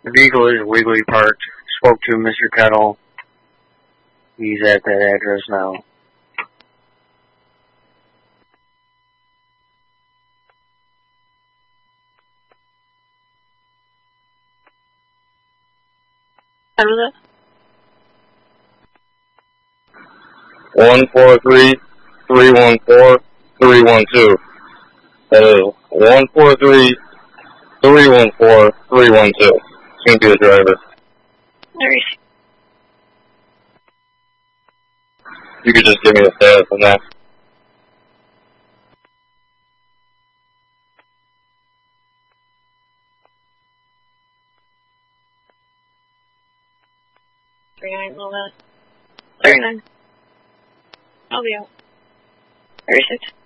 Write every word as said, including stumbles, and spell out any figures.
The vehicle is legally parked. Spoke to Mister Kettle. He's at that address now. What was it? One four three three one four three one two. That is one four three three one four three one two. It's gonna be the driver. There You could just give me the status on that. thirty-nine, thirty-nine. I'll be out. thirty-six.